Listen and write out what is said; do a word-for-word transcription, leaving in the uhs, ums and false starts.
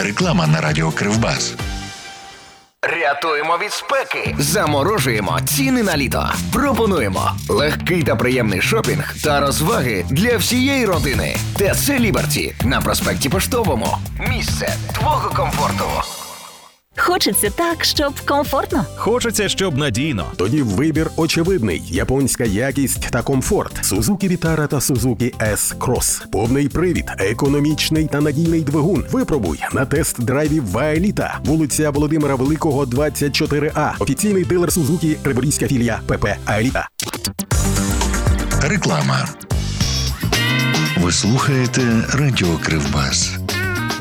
Реклама на радіо Кривбас. Рятуємо від спеки. Заморожуємо ціни на літо. Пропонуємо легкий та приємний шопінг та розваги для всієї родини. ТЦ Ліберті на проспекті Поштовому. Місце твого комфорту. Хочеться так, щоб комфортно. Хочеться, щоб надійно. Тоді вибір очевидний. Японська якість та комфорт. Suzuki Vitara та Suzuki S-Cross. Повний привід, економічний та надійний двигун. Випробуй на тест-драйві Ваеліта. Вулиця Володимира Великого, двадцять чотири А. Офіційний дилер Suzuki, Криворізька філія ПП Аеліта. Реклама. Ви слухаєте радіо Кривбас.